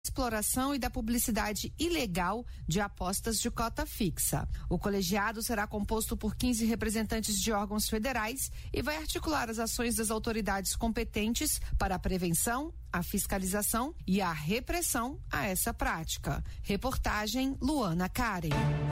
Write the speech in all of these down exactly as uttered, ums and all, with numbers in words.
exploração e da publicidade ilegal de apostas de cota fixa. O colegiado será composto por quinze representantes de órgãos federais e vai articular as ações das autoridades competentes para a prevenção, a fiscalização e a repressão a essa prática. Reportagem Luana Karen.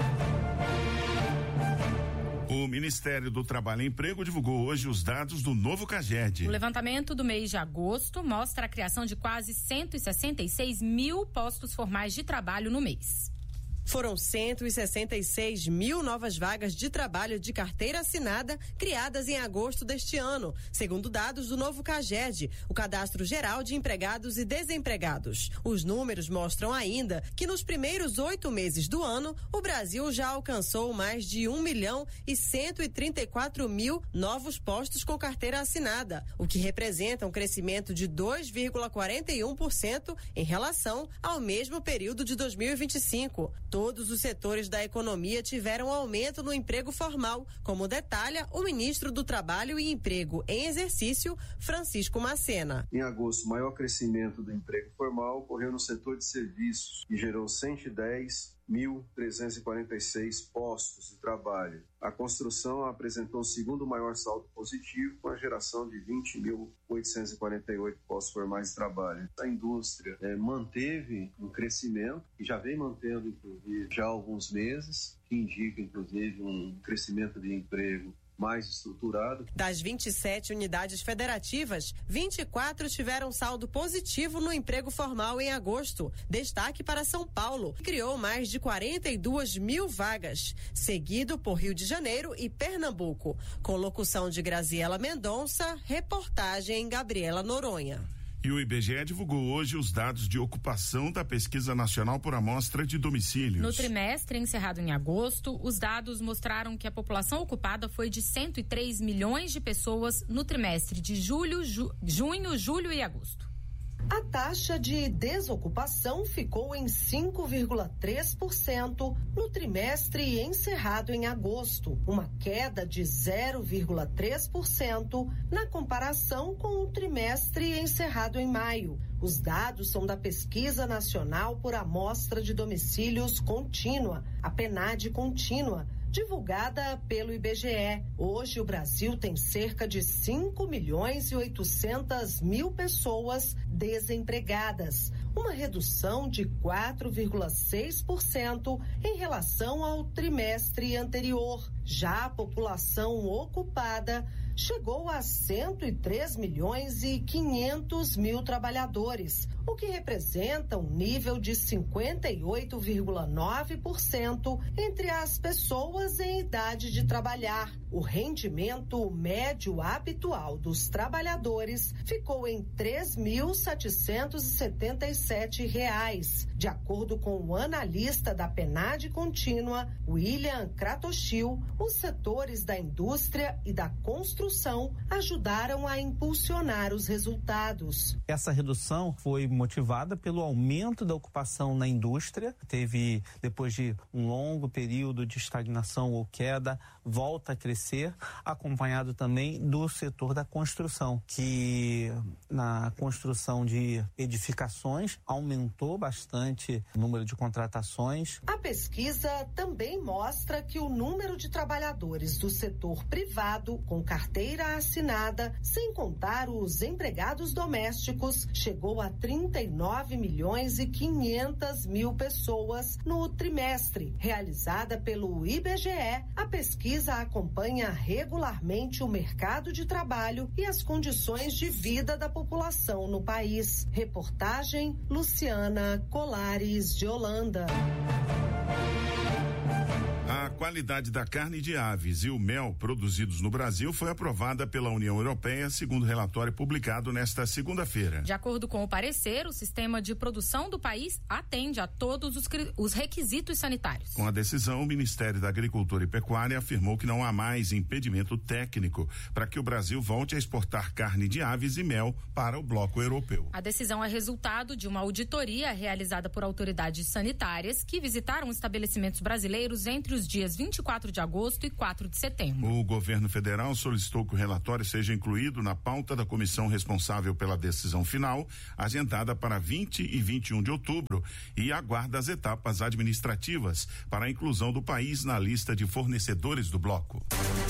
O Ministério do Trabalho e Emprego divulgou hoje os dados do novo CAGED. O levantamento do mês de agosto mostra a criação de quase cento e sessenta e seis mil postos formais de trabalho no mês. Foram cento e sessenta e seis mil novas vagas de trabalho de carteira assinada criadas em agosto deste ano, segundo dados do novo CAGED, o Cadastro Geral de Empregados e Desempregados. Os números mostram ainda que nos primeiros oito meses do ano, o Brasil já alcançou mais de um milhão e cento e trinta e quatro mil novos postos com carteira assinada, o que representa um crescimento de dois vírgula quarenta e um por cento em relação ao mesmo período de dois mil e vinte e cinco. Todos os setores da economia tiveram aumento no emprego formal, como detalha o ministro do Trabalho e Emprego em exercício, Francisco Macena. Em agosto, o maior crescimento do emprego formal ocorreu no setor de serviços, que gerou cento e dez mil trezentos e quarenta e seis postos de trabalho. A construção apresentou o segundo maior saldo positivo, com a geração de vinte mil oitocentos e quarenta e oito postos formais de trabalho. A indústria eh, manteve um crescimento, e já vem mantendo, inclusive, já há alguns meses, que indica, inclusive, um crescimento de emprego mais estruturado. Das vinte e sete unidades federativas, vinte e quatro tiveram saldo positivo no emprego formal em agosto. Destaque para São Paulo, que criou mais de quarenta e duas mil vagas, seguido por Rio de Janeiro e Pernambuco. Com locução de Graziela Mendonça, reportagem Gabriela Noronha. E o I B G E divulgou hoje os dados de ocupação da Pesquisa Nacional por Amostra de Domicílios. No trimestre encerrado em agosto, os dados mostraram que a população ocupada foi de cento e três milhões de pessoas no trimestre de julho, ju, junho, julho e agosto. A taxa de desocupação ficou em cinco vírgula três por cento no trimestre encerrado em agosto, uma queda de zero vírgula três por cento na comparação com o trimestre encerrado em maio. Os dados são da Pesquisa Nacional por Amostra de Domicílios Contínua, a PNAD Contínua, divulgada pelo I B G E. Hoje o Brasil tem cerca de cinco milhões e oitocentas mil pessoas desempregadas, uma redução de quatro vírgula seis por cento em relação ao trimestre anterior. Já a população ocupada chegou a cento e três milhões e quinhentos mil trabalhadores, o que representa um nível de cinquenta e oito vírgula nove por cento entre as pessoas em idade de trabalhar. O rendimento médio habitual dos trabalhadores ficou em três mil setecentos e setenta e sete reais, de acordo com o analista da PNAD Contínua, William Kratochil. Os setores da indústria e da construção ajudaram a impulsionar os resultados. Essa redução foi motivada pelo aumento da ocupação na indústria. Teve, depois de um longo período de estagnação ou queda, volta a crescer, acompanhado também do setor da construção, que na construção de edificações aumentou bastante o número de contratações. A pesquisa também mostra que o número de trabalhadores do setor privado com carteira assinada, sem contar os empregados domésticos, chegou a trinta e nove milhões e quinhentas mil pessoas no trimestre. Realizada pelo I B G E, a pesquisa acompanha regularmente o mercado de trabalho e as condições de vida da população no país. Reportagem Luciana Colares de Holanda. A qualidade da carne de aves e o mel produzidos no Brasil foi aprovada pela União Europeia, segundo relatório publicado nesta segunda-feira. De acordo com o parecer, o sistema de produção do país atende a todos os, os requisitos sanitários. Com a decisão, o Ministério da Agricultura e Pecuária afirmou que não há mais impedimento técnico para que o Brasil volte a exportar carne de aves e mel para o bloco europeu. A decisão é resultado de uma auditoria realizada por autoridades sanitárias que visitaram estabelecimentos brasileiros entre os dias dias vinte e quatro de agosto e quatro de setembro. O governo federal solicitou que o relatório seja incluído na pauta da comissão responsável pela decisão final, agendada para vinte e vinte e um de outubro, e aguarda as etapas administrativas para a inclusão do país na lista de fornecedores do bloco.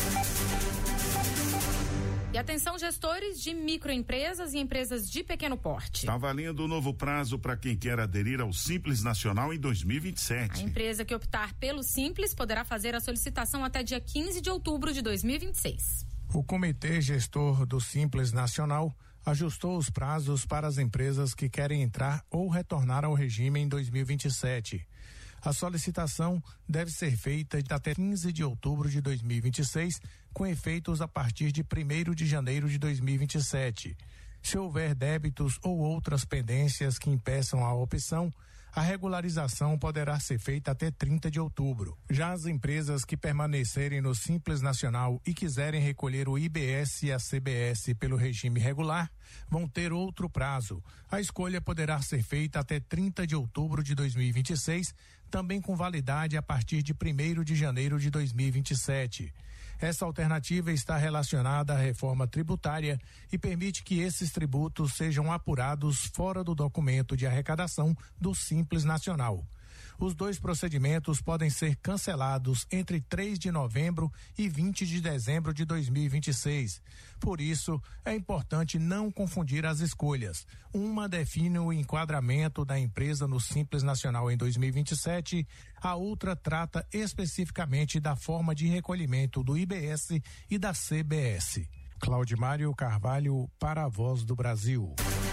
E atenção, gestores de microempresas e empresas de pequeno porte. Está valendo o novo prazo para quem quer aderir ao Simples Nacional em dois mil e vinte e sete. A empresa que optar pelo Simples poderá fazer a solicitação até dia quinze de outubro de dois mil e vinte e seis. O Comitê Gestor do Simples Nacional ajustou os prazos para as empresas que querem entrar ou retornar ao regime em dois mil e vinte e sete. A solicitação deve ser feita até quinze de outubro de dois mil e vinte e seis, com efeitos a partir de primeiro de janeiro de dois mil e vinte e sete. Se houver débitos ou outras pendências que impeçam a opção, a regularização poderá ser feita até trinta de outubro. Já as empresas que permanecerem no Simples Nacional e quiserem recolher o I B S e a C B S pelo regime regular, vão ter outro prazo. A escolha poderá ser feita até trinta de outubro de dois mil e vinte e seis, também com validade a partir de primeiro de janeiro de dois mil e vinte e sete. Essa alternativa está relacionada à reforma tributária e permite que esses tributos sejam apurados fora do documento de arrecadação do Simples Nacional. Os dois procedimentos podem ser cancelados entre três de novembro e vinte de dezembro de dois mil e vinte e seis. Por isso, é importante não confundir as escolhas. Uma define o enquadramento da empresa no Simples Nacional em dois mil e vinte e sete, a outra trata especificamente da forma de recolhimento do I B S e da C B S. Claudimário Carvalho, para a Voz do Brasil.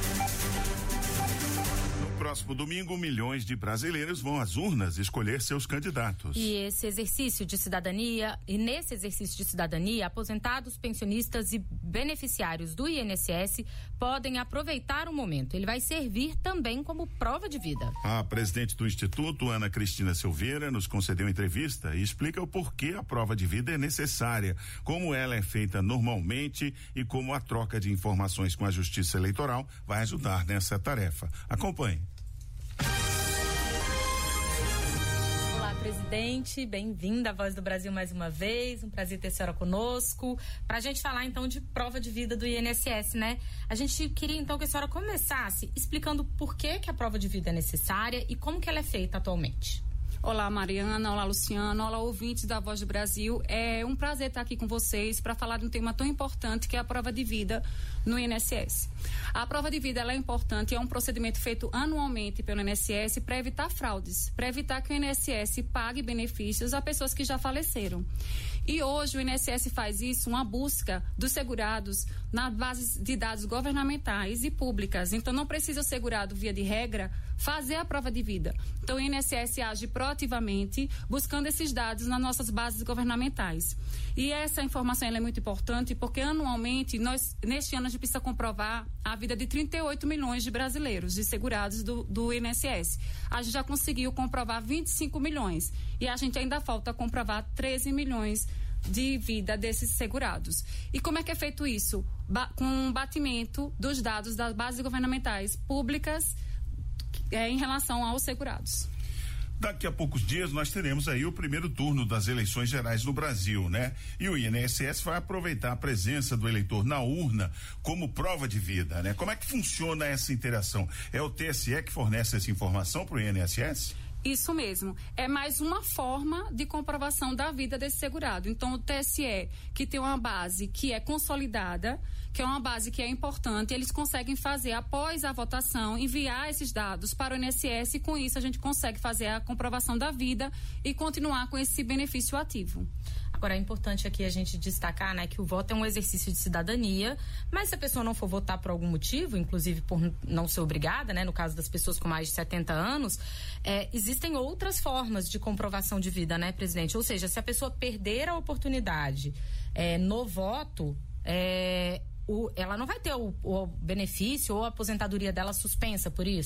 Próximo domingo, milhões de brasileiros vão às urnas escolher seus candidatos. E esse exercício de cidadania, e nesse exercício de cidadania, aposentados, pensionistas e beneficiários do I N S S podem aproveitar o momento. Ele vai servir também como prova de vida. A presidente do Instituto, Ana Cristina Silveira, nos concedeu entrevista e explica o porquê a prova de vida é necessária, como ela é feita normalmente e como a troca de informações com a Justiça Eleitoral vai ajudar nessa tarefa. Acompanhe. Presidente, bem-vinda à Voz do Brasil mais uma vez, um prazer ter a senhora conosco, para a gente falar então de prova de vida do I N S S, né? A gente queria então que a senhora começasse explicando por que que a prova de vida é necessária e como que ela é feita atualmente. Olá, Mariana, olá, Luciano, olá, ouvintes da Voz do Brasil. É um prazer estar aqui com vocês para falar de um tema tão importante que é a prova de vida no I N S S. A prova de vida ela é importante, é um procedimento feito anualmente pelo I N S S para evitar fraudes, para evitar que o I N S S pague benefícios a pessoas que já faleceram. E hoje o I N S S faz isso, uma busca dos segurados nas bases de dados governamentais e públicas. Então não precisa o segurado, via de regra, fazer a prova de vida. Então o I N S S age proativamente buscando esses dados nas nossas bases governamentais. E essa informação ela é muito importante porque anualmente, nós, neste ano, a gente precisa comprovar a vida de trinta e oito milhões de brasileiros, de segurados do, do I N S S. A gente já conseguiu comprovar vinte e cinco milhões e a gente ainda falta comprovar treze milhões de vida desses segurados. E como é que é feito isso? Ba- com um batimento dos dados das bases governamentais públicas é, em relação aos segurados. Daqui a poucos dias nós teremos aí o primeiro turno das eleições gerais no Brasil, né? E o I N S S vai aproveitar a presença do eleitor na urna como prova de vida, né? Como é que funciona essa interação? É o T S E que fornece essa informação para o I N S S? Isso mesmo. É mais uma forma de comprovação da vida desse segurado. Então, o T S E, que tem uma base que é consolidada, que é uma base que é importante, eles conseguem fazer, após a votação, enviar esses dados para o I N S S e, com isso, a gente consegue fazer a comprovação da vida e continuar com esse benefício ativo. Agora, é importante aqui a gente destacar, né, que o voto é um exercício de cidadania, mas se a pessoa não for votar por algum motivo, inclusive por não ser obrigada, né, no caso das pessoas com mais de setenta anos, é, existem outras formas de comprovação de vida, né, presidente? Ou seja, se a pessoa perder a oportunidade é, no voto, é, o, ela não vai ter o, o benefício ou a aposentadoria dela suspensa por isso?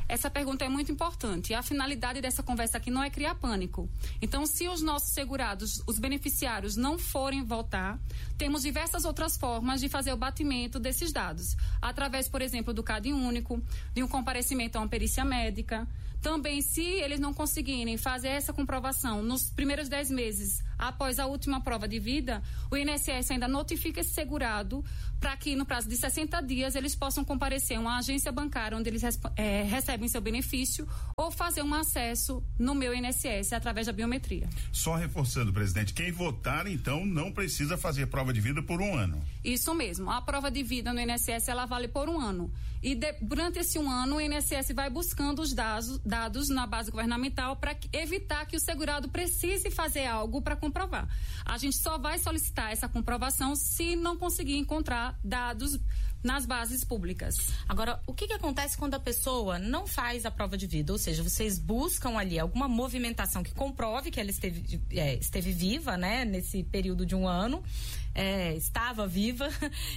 Essa pergunta é muito importante. A finalidade dessa conversa aqui não é criar pânico. Então, se os nossos segurados, os beneficiários, não forem votar, temos diversas outras formas de fazer o batimento desses dados. Através, por exemplo, do C A D único, de um comparecimento a uma perícia médica. Também, se eles não conseguirem fazer essa comprovação nos primeiros dez meses após a última prova de vida, o I N S S ainda notifica esse segurado para que, no prazo de sessenta dias, eles possam comparecer a uma agência bancária onde eles é, recebem seu benefício ou fazer um acesso no meu I N S S através da biometria. Só reforçando, presidente, quem votar, então, não precisa fazer prova de vida por um ano. Isso mesmo. A prova de vida no I N S S, ela vale por um ano. E de, durante esse um ano, o I N S S vai buscando os dados, dados na base governamental para evitar que o segurado precise fazer algo para comprovar. A gente só vai solicitar essa comprovação se não conseguir encontrar dados nas bases públicas. Agora, o que que acontece quando a pessoa não faz a prova de vida? Ou seja, vocês buscam ali alguma movimentação que comprove que ela esteve, é, esteve viva, né, nesse período de um ano, é, estava viva.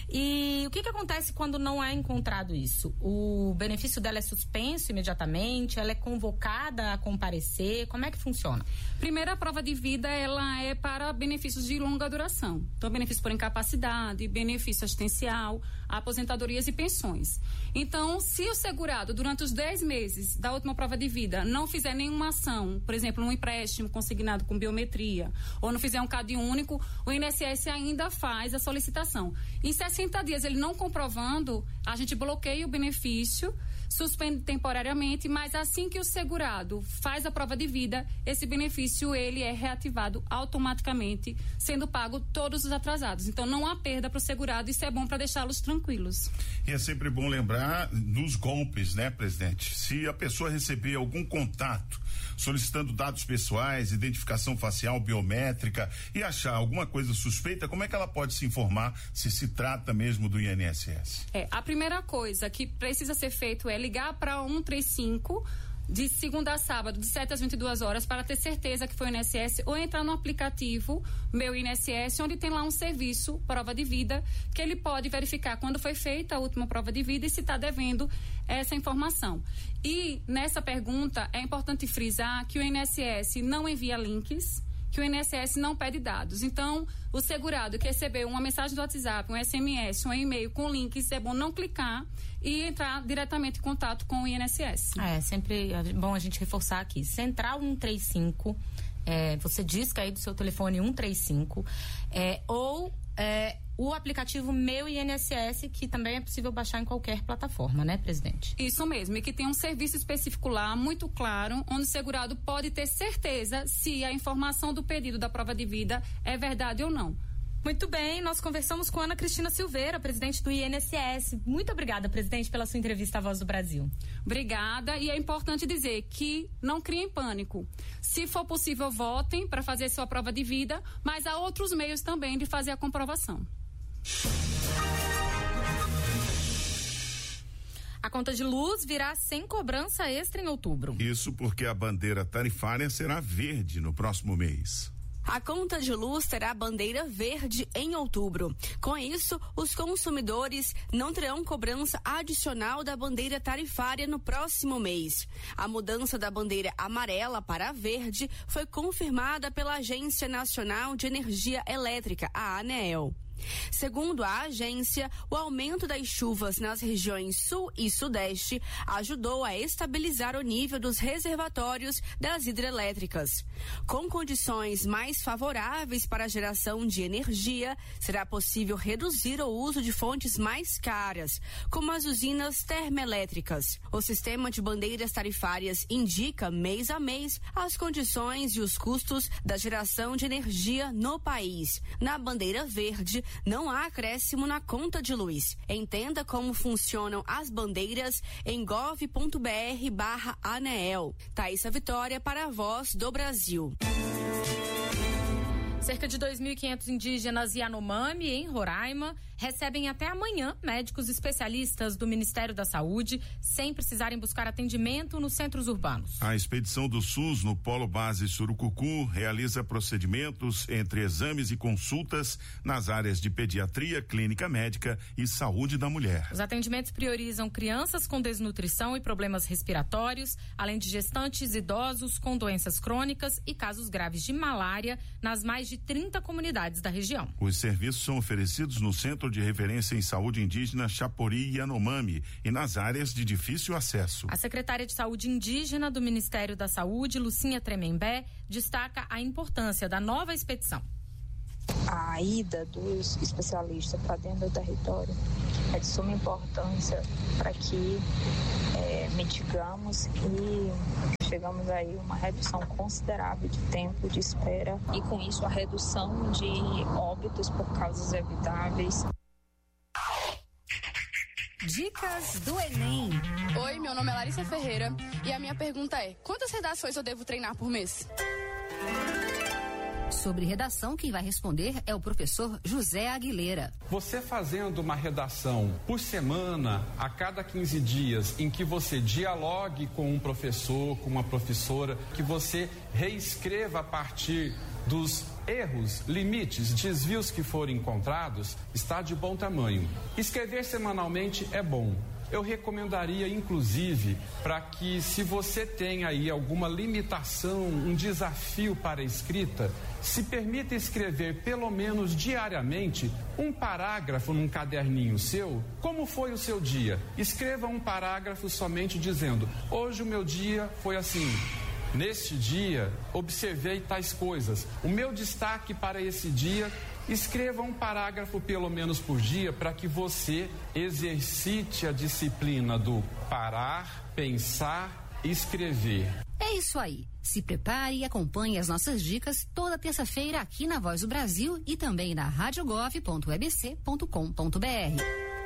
E o que que acontece quando não é encontrado isso? O benefício dela é suspenso imediatamente? Ela é convocada a comparecer? Como é que funciona? Primeiro, a prova de vida, ela é para benefícios de longa duração. Então, benefício por incapacidade, benefício assistencial, aposentadorias e pensões. Então, se o segurado, durante os dez meses da última prova de vida, não fizer nenhuma ação, por exemplo, um empréstimo consignado com biometria, ou não fizer um C A D único, o I N S S ainda faz a solicitação. Em sessenta dias, ele não comprovando, a gente bloqueia o benefício, suspende temporariamente, mas assim que o segurado faz a prova de vida, esse benefício ele é reativado automaticamente, sendo pago todos os atrasados. Então não há perda para o segurado, isso é bom para deixá-los tranquilos. E é sempre bom lembrar dos golpes, né, presidente? Se a pessoa receber algum contato solicitando dados pessoais, identificação facial, biométrica e achar alguma coisa suspeita, como é que ela pode se informar se se trata mesmo do I N S S? É, a primeira coisa que precisa ser feito é ligar para um três cinco de segunda a sábado, de sete às vinte e duas horas, para ter certeza que foi o I N S S, ou entrar no aplicativo Meu I N S S, onde tem lá um serviço, prova de vida, que ele pode verificar quando foi feita a última prova de vida e se está devendo essa informação. E nessa pergunta é importante frisar que o I N S S não envia links, que o I N S S não pede dados. Então, o segurado que recebeu uma mensagem do WhatsApp, um S M S, um e-mail com links, é bom não clicar e entrar diretamente em contato com o I N S S. É, sempre é bom a gente reforçar aqui. Central um três cinco, é, você disca aí do seu telefone um três cinco, é, ou é, o aplicativo Meu I N S S, que também é possível baixar em qualquer plataforma, né, presidente? Isso mesmo, e que tem um serviço específico lá, muito claro, onde o segurado pode ter certeza se a informação do pedido da prova de vida é verdade ou não. Muito bem, nós conversamos com Ana Cristina Silveira, presidente do I N S S. Muito obrigada, presidente, pela sua entrevista à Voz do Brasil. Obrigada, e é importante dizer que não criem pânico. Se for possível, votem para fazer sua prova de vida, mas há outros meios também de fazer a comprovação. A conta de luz virá sem cobrança extra em outubro. Isso porque a bandeira tarifária será verde no próximo mês. A conta de luz terá bandeira verde em outubro. Com isso, os consumidores não terão cobrança adicional da bandeira tarifária no próximo mês. A mudança da bandeira amarela para a verde foi confirmada pela Agência Nacional de Energia Elétrica, a ANEEL. Segundo a agência, o aumento das chuvas nas regiões sul e sudeste ajudou a estabilizar o nível dos reservatórios das hidrelétricas. Com condições mais favoráveis para a geração de energia, será possível reduzir o uso de fontes mais caras, como as usinas termoelétricas. O sistema de bandeiras tarifárias indica mês a mês as condições e os custos da geração de energia no país. Na bandeira verde, não há acréscimo na conta de luz. Entenda como funcionam as bandeiras em gov.br barra ANEEL. Thaísa Vitória para a Voz do Brasil. Cerca de dois mil e quinhentos indígenas Yanomami, em Roraima, recebem até amanhã médicos especialistas do Ministério da Saúde, sem precisarem buscar atendimento nos centros urbanos. A expedição do SUS no Polo Base Surucucu realiza procedimentos entre exames e consultas nas áreas de pediatria, clínica médica e saúde da mulher. Os atendimentos priorizam crianças com desnutrição e problemas respiratórios, além de gestantes, idosos com doenças crônicas e casos graves de malária nas mais de trinta comunidades da região. Os serviços são oferecidos no Centro de Referência em Saúde Indígena Chapori e Yanomami e nas áreas de difícil acesso. A secretária de Saúde Indígena do Ministério da Saúde, Lucinha Tremembé, destaca a importância da nova expedição. A ida dos especialistas para dentro do território é de suma importância para que é, mitigamos e chegamos aí a uma redução considerável de tempo de espera e com isso a redução de óbitos por causas evitáveis. Dicas do Enem. Oi, meu nome é Larissa Ferreira e a minha pergunta é: quantas redações eu devo treinar por mês? Sobre redação, quem vai responder é o professor José Aguilera. Você fazendo uma redação por semana, a cada quinze dias, em que você dialogue com um professor, com uma professora, que você reescreva a partir dos erros, limites, desvios que forem encontrados, está de bom tamanho. Escrever semanalmente é bom. Eu recomendaria, inclusive, para que, se você tem aí alguma limitação, um desafio para a escrita, se permita escrever pelo menos diariamente um parágrafo num caderninho seu. Como foi o seu dia? Escreva um parágrafo somente dizendo: hoje o meu dia foi assim. Neste dia, observei tais coisas. O meu destaque para esse dia. Escreva um parágrafo pelo menos por dia para que você exercite a disciplina do parar, pensar e escrever. É isso aí. Se prepare e acompanhe as nossas dicas toda terça-feira aqui na Voz do Brasil e também na rádio gov ponto e b c ponto com ponto b r.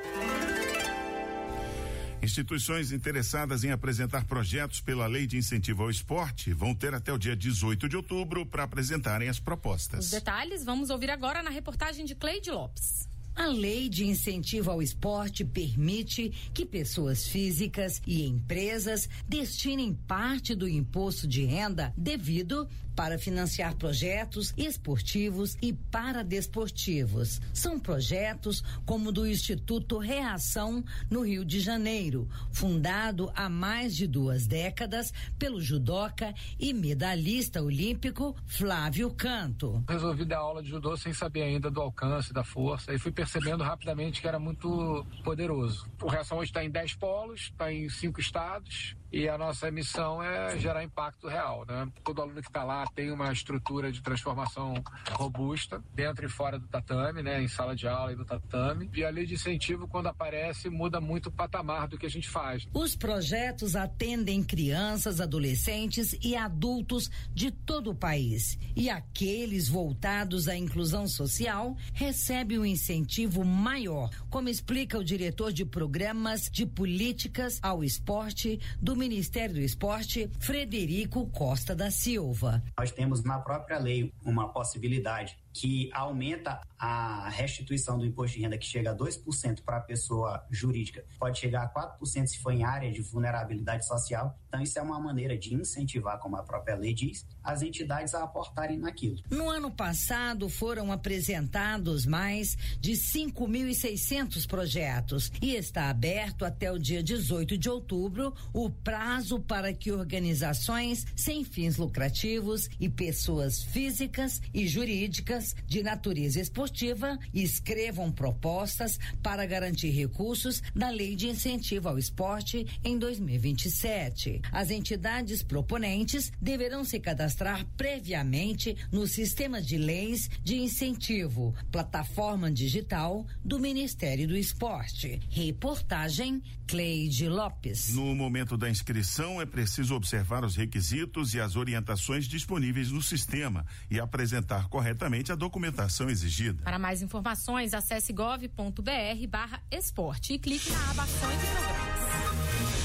Instituições interessadas em apresentar projetos pela Lei de Incentivo ao Esporte vão ter até o dia dezoito de outubro para apresentarem as propostas. Os detalhes vamos ouvir agora na reportagem de Cleide Lopes. A Lei de Incentivo ao Esporte permite que pessoas físicas e empresas destinem parte do imposto de renda devido para financiar projetos esportivos e paradesportivos. São projetos como o do Instituto Reação, no Rio de Janeiro, fundado há mais de duas décadas pelo judoca e medalhista olímpico Flávio Canto. Resolvi dar aula de judô sem saber ainda do alcance, da força, e fui percebendo rapidamente que era muito poderoso. O Reação hoje está em dez polos, está em cinco estados, e a nossa missão é gerar impacto real, né? Todo aluno que está lá tem uma estrutura de transformação robusta, dentro e fora do tatame, né? Em sala de aula e no tatame. E a lei de incentivo, quando aparece, muda muito o patamar do que a gente faz. Os projetos atendem crianças, adolescentes e adultos de todo o país. E aqueles voltados à inclusão social recebem um incentivo maior, como explica o diretor de programas de políticas ao esporte do Ministério do Esporte, Frederico Costa da Silva. Nós temos na própria lei uma possibilidade que aumenta a restituição do imposto de renda, que chega a dois por cento para a pessoa jurídica, pode chegar a quatro por cento se for em área de vulnerabilidade social. Então isso é uma maneira de incentivar, como a própria lei diz, as entidades a aportarem naquilo. No ano passado foram apresentados mais de cinco mil e seiscentos projetos e está aberto até o dia dezoito de outubro o prazo para que organizações sem fins lucrativos e pessoas físicas e jurídicas de natureza esportiva escrevam propostas para garantir recursos da Lei de Incentivo ao Esporte em dois mil e vinte e sete. As entidades proponentes deverão se cadastrar previamente no Sistema de Leis de Incentivo, plataforma digital do Ministério do Esporte. Reportagem Cleide Lopes. No momento da inscrição é preciso observar os requisitos e as orientações disponíveis no sistema e apresentar corretamente a documentação exigida. Para mais informações, acesse gov ponto br barra esporte e clique na aba Ações e Programas.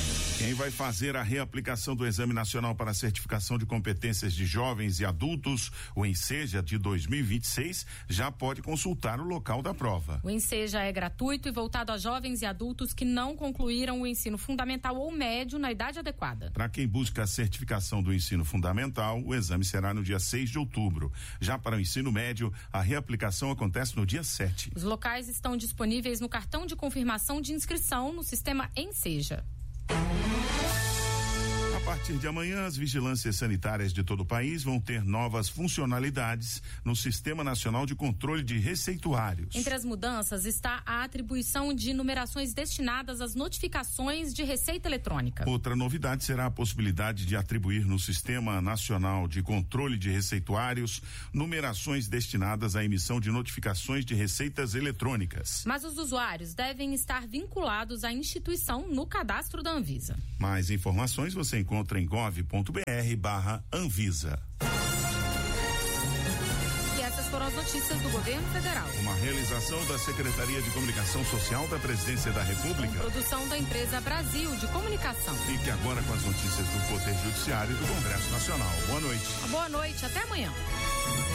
Quem vai fazer a reaplicação do Exame Nacional para a Certificação de Competências de Jovens e Adultos, o ENSEJA de dois mil e vinte e seis, já pode consultar o local da prova. O ENSEJA é gratuito e voltado a jovens e adultos que não concluíram o ensino fundamental ou médio na idade adequada. Para quem busca a certificação do ensino fundamental, o exame será no dia seis de outubro. Já para o ensino médio, a reaplicação acontece no dia sete. Os locais estão disponíveis no cartão de confirmação de inscrição no sistema ENSEJA. A partir de amanhã, as vigilâncias sanitárias de todo o país vão ter novas funcionalidades no Sistema Nacional de Controle de Receituários. Entre as mudanças está a atribuição de numerações destinadas às notificações de receita eletrônica. Outra novidade será a possibilidade de atribuir no Sistema Nacional de Controle de Receituários numerações destinadas à emissão de notificações de receitas eletrônicas. Mas os usuários devem estar vinculados à instituição no cadastro da Anvisa. Mais informações você encontra em gov.br barra Anvisa. E essas foram as notícias do governo federal. Uma realização da Secretaria de Comunicação Social da Presidência da República. Com produção da empresa Brasil de Comunicação. Fique agora com as notícias do Poder Judiciário e do Congresso Nacional. Boa noite. Boa noite, até amanhã.